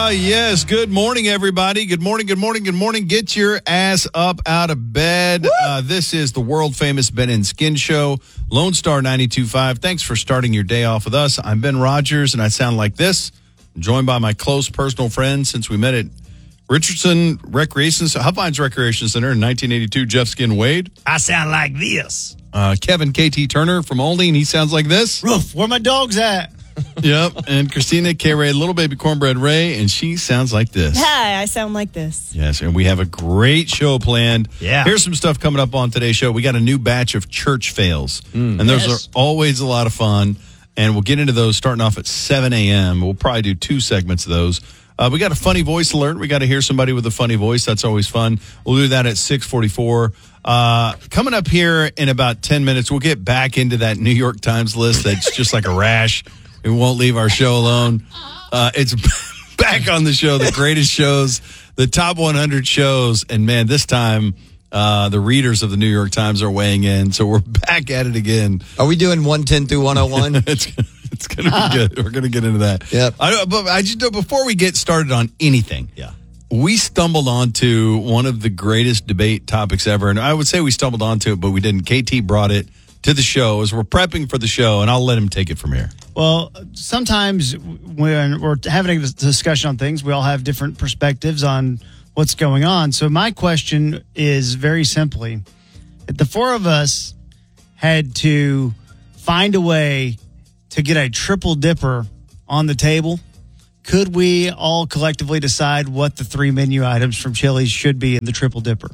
Yes. Good morning, everybody. Good morning, good morning, good morning. Get your ass up out of bed. This is the world-famous Ben and Skin Show, Lone Star 92.5. Thanks for starting your day off with us. I'm Ben Rogers, and I sound like this. I'm joined by my close personal friend since we met at Richardson Huffines Recreation Center in 1982, Jeff Skin Wade. I sound like this. Kevin KT Turner from Oldie, and he sounds like this. Roof, where my dog's at? Yep. And Christina K. Ray, Little Baby Cornbread Ray, and she sounds like this. Hi, I sound like this. Yes, and we have a great show planned. Yeah. Here's some stuff coming up on today's show. We got a new batch of church fails, and those are always a lot of fun. And we'll get into those starting off at 7 a.m. We'll probably do 2 segments of those. We got a funny voice alert. We got to hear somebody with a funny voice. That's always fun. We'll do that at 6:44. Coming up here in about 10 minutes, we'll get back into that New York Times list that's just like a rash. It won't leave our show alone. It's back on the show, the greatest shows, the top 100 shows. And, man, this time the readers of the New York Times are weighing in. So we're back at it again. Are we doing 110 through 101? It's going to be good. We're going to get into that. Yep. But I just before we get started on anything, we stumbled onto one of the greatest debate topics ever. And I would say we stumbled onto it, but we didn't. KT brought it to the show as we're prepping for the show, and I'll let him take it from here. Well, sometimes when we're having a discussion on things, we all have different perspectives on what's going on. So my question is very simply, if the four of us had to find a way to get a triple dipper on the table, could we all collectively decide what the 3 menu items from Chili's should be in the triple dipper?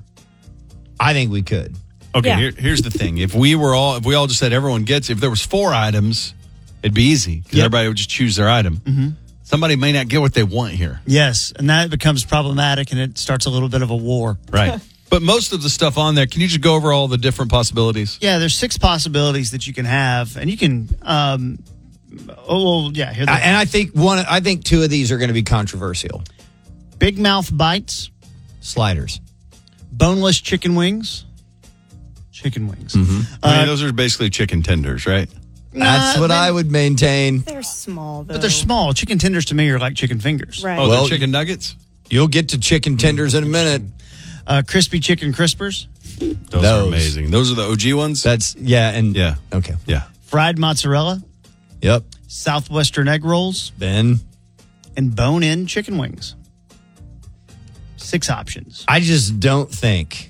I think we could. Okay, Yeah. here's the thing. If we all just said everyone gets, if there was 4 items, it'd be easy because everybody would just choose their item. Mm-hmm. Somebody may not get what they want here. Yes, and that becomes problematic, and it starts a little bit of a war. Right. But most of the stuff on there, can you just go over all the different possibilities? Yeah, there's 6 possibilities that you can have, and you can. And I think 2 of these are going to be controversial. Big Mouth Bites, Sliders. boneless chicken wings. Chicken wings. I mean, those are basically chicken tenders, right? That's what I would maintain. They're small, though. But they're small. Chicken tenders to me are like chicken fingers. Right. Oh, Well, they're chicken nuggets? You'll get to chicken tenders in a minute. Crispy chicken crispers, Those are amazing. Those are the OG ones? Yeah. Okay. Yeah. fried mozzarella, Yep. Southwestern egg rolls, Ben. and bone-in chicken wings. 6 options. I just don't think.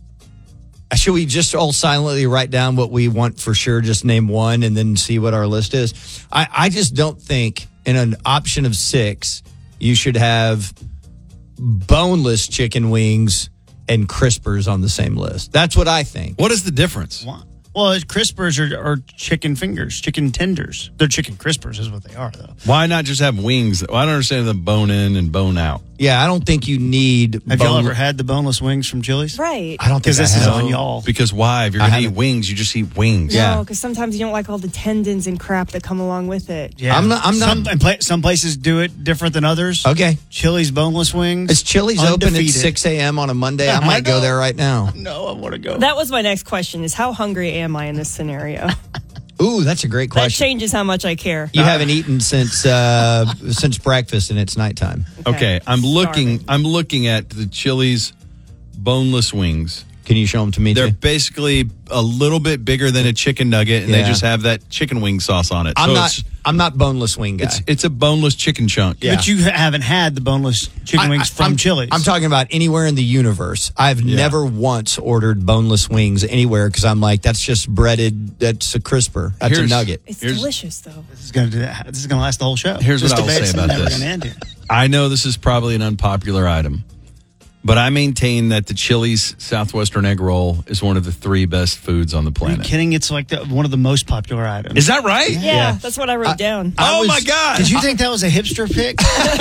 Should we just all silently write down what we want for sure? Just name one and then see what our list is. I just don't think in an option of 6, you should have boneless chicken wings and crispers on the same list. That's what I think. What is the difference? Well, crispers are chicken fingers, chicken tenders. They're chicken crispers is what they are, though. Why not just have wings? Well, I don't understand the bone in and bone out. Yeah, I don't think you need. Have y'all ever had the boneless wings from Chili's? Right. I don't think Because this I is have. on y'all. Because why? If you're going to eat wings, you just eat wings. Yeah. No, because sometimes you don't like all the tendons and crap that come along with it. Yeah. I'm not- Some places do it different than others. Okay. Chili's boneless wings. Is Chili's open at Undefeated. 6 a.m. on a Monday? I might go there right now. No, I want to go. That was my next question, is how hungry am I in this scenario? Ooh, that's a great That question. changes how much I care. You haven't eaten since breakfast, and it's nighttime. Okay, I'm Starving. looking at the Chili's boneless wings. Can you show them to me? They're too? basically a little bit bigger than a chicken nugget, and they Yeah. just have that chicken wing sauce on it. I'm not boneless wing guy. It's a boneless chicken chunk. Yeah. But you haven't had the boneless chicken wings from Chili's. I'm talking about anywhere in the universe. I've never once ordered boneless wings anywhere because I'm like, that's just breaded. That's a crisper. That's a nugget. It's Here's- delicious, though. This is going to last the whole show. Here's This what I'll debate's say about never this. gonna end here. I know this is probably an unpopular item, but I maintain that the Chili's Southwestern egg roll is one of the 3 best foods on the Are you planet. kidding? It's like one of the most popular items. Is that right? Yeah, that's what I wrote down. Oh my God! Did you think that was a hipster pick?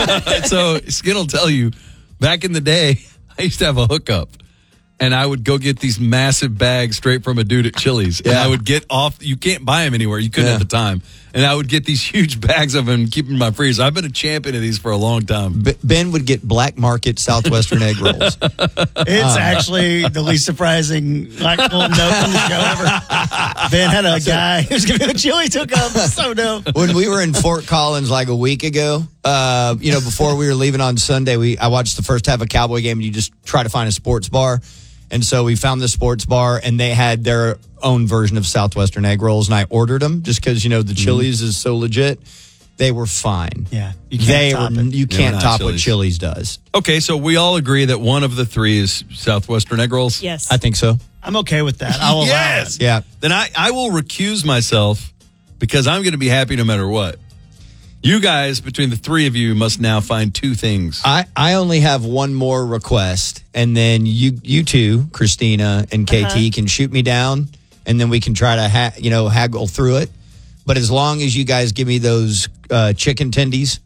So Skin will tell you, back in the day, I used to have a hookup. And I would go get these massive bags straight from a dude at Chili's. And I would get off. You can't buy them anywhere. You couldn't at the time. And I would get these huge bags of them and keep them in my freezer. I've been a champion of these for a long time. Ben would get black market Southwestern egg rolls. It's actually the least surprising little note from the show ever. Ben had a guy who was giving a Chili's hookup. So dope. When we were in Fort Collins like a week ago, Before we were leaving on Sunday, I watched the first half of a Cowboy game, and you just try to find a sports bar. And so we found this sports bar, and they had their own version of Southwestern egg rolls, and I ordered them just because, the Chili's is so legit. They were fine. Yeah, you can't top what Chili's does. Okay, so we all agree that one of the three is Southwestern egg rolls? Yes. I think so. I'm okay with that. I'll allow Yes. it. Yeah. Then I will recuse myself because I'm going to be happy no matter what. You guys, between the three of you, must now find two things. I only have one more request, and then you two, Christina and KT, can shoot me down, and then we can try to haggle through it. But as long as you guys give me those chicken tendies,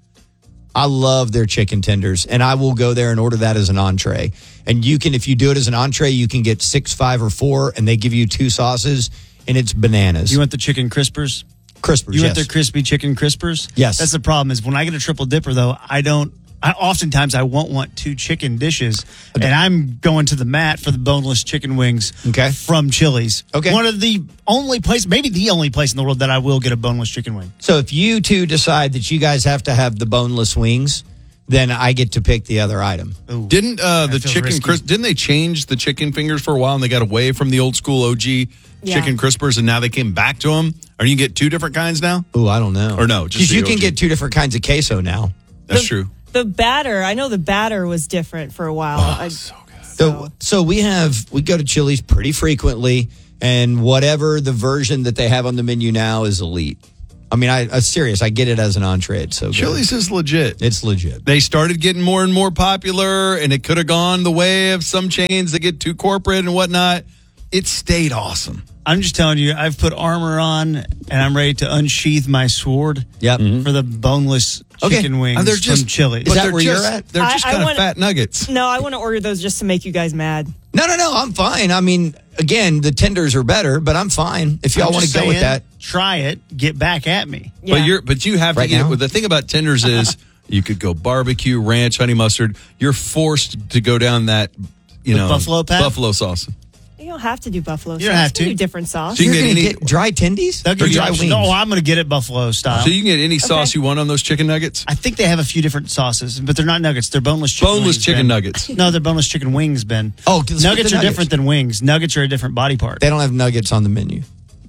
I love their chicken tenders, and I will go there and order that as an entree. And if you do it as an entree, you can get 6, 5, or 4, and they give you 2 sauces, and it's bananas. You want the chicken crispers? Crispers, You yes. want their crispy chicken crispers? Yes. That's the problem is when I get a triple dipper, though, oftentimes I won't want 2 chicken dishes, and I'm going to the mat for the boneless chicken wings from Chili's. Okay. One of the only place, maybe the only place in the world that I will get a boneless chicken wing. So if you two decide that you guys have to have the boneless wings, then I get to pick the other item. Ooh. Didn't the feels chicken risky. didn't they change the chicken fingers for a while and they got away from the old school OG chicken crispers and now they came back to them? Or you get 2 different kinds now? Ooh, I don't know. Or no, just because the you can OG. get 2 different kinds of queso now. That's true. The batter, I know the batter was different for a while. So good. So we go to Chili's pretty frequently, and whatever the version that they have on the menu now is elite. I mean, I'm serious. I get it as an entree. It's so good. Chili's is legit. It's legit. They started getting more and more popular, and it could have gone the way of some chains that get too corporate and whatnot. It stayed awesome. I'm just telling you, I've put armor on, and I'm ready to unsheath my sword for the boneless chicken wings They're just from Chili's. Is that they're where you're just- at? They're just I kind of wanna- fat nuggets. No, I want to order those just to make you guys mad. No, I'm fine. I mean, again, the tenders are better, but I'm fine if y'all I'm want to just go with saying, that. Try it. Get back at me. Yeah. But you have Right to get now? it. The thing about tenders is you could go barbecue, ranch, honey mustard. You're forced to go down that, buffalo path? buffalo sauce. You don't have to do buffalo sauce. You don't have You can to. do different sauce. So you You're can going get to any- get dry tendies They'll or give you dry options. wings? No, I'm going to get it buffalo style. So you can get any sauce you want on those chicken nuggets. I think they have a few different sauces, but they're not nuggets. They're boneless chicken Boneless wings, chicken Ben. nuggets. No, they're boneless chicken wings, Ben. Oh, let's get nuggets the are different than wings. Nuggets are a different body part. They don't have nuggets on the menu.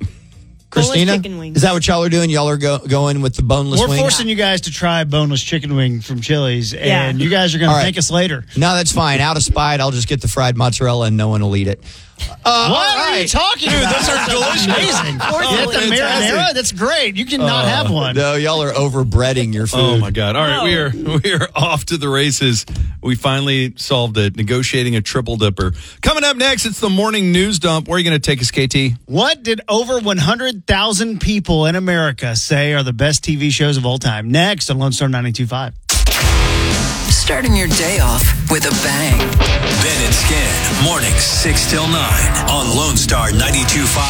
Christina, chicken wings. is that what y'all are doing? Y'all are going with the boneless We're wing? forcing you guys to try boneless chicken wing from Chili's, and you guys are going All to right. thank us later. No, that's fine. Out of spite, I'll just get the fried mozzarella and no one will eat it. What are you talking about? those are delicious. Amazing. Oh, Get the fantastic. marinara? That's great. You cannot have one. No, y'all are overbreading your food. Oh my God! All right, No. we are off to the races. We finally solved it. Negotiating a triple dipper. Coming up next, it's the morning news dump. Where are you going to take us, KT? What did over 100,000 people in America say are the best TV shows of all time? Next on Lone Star 92.5. Starting your day off with a bang. Ben and Skin, mornings 6 till 9 on Lone Star 92.5.